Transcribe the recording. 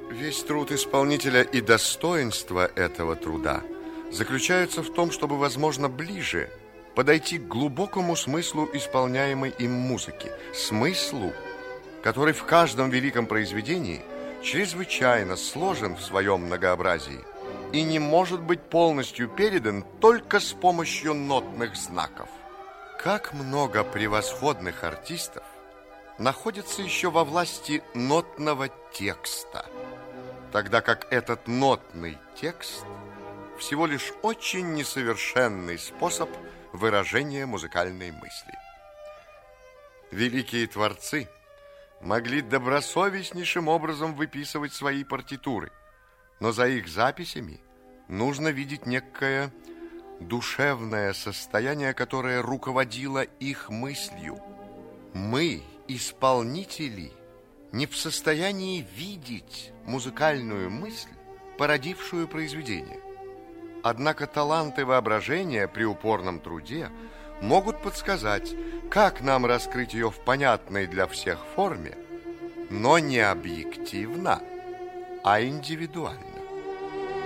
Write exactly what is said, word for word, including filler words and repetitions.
Весь труд исполнителя и достоинство этого труда заключается в том, чтобы, возможно, ближе подойти к глубокому смыслу исполняемой им музыки, смыслу, который в каждом великом произведении чрезвычайно сложен в своем многообразии и не может быть полностью передан только с помощью нотных знаков. Как много превосходных артистов находится еще во власти нотного текста, тогда как этот нотный текст всего лишь очень несовершенный способ выражения музыкальной мысли. Великие творцы могли добросовестнейшим образом выписывать свои партитуры, но за их записями нужно видеть некое душевное состояние, которое руководило их мыслью. Мы, исполнители, не в состоянии видеть музыкальную мысль, породившую произведение. Однако талант и воображение при упорном труде могут подсказать, как нам раскрыть ее в понятной для всех форме, но не объективно, а индивидуально.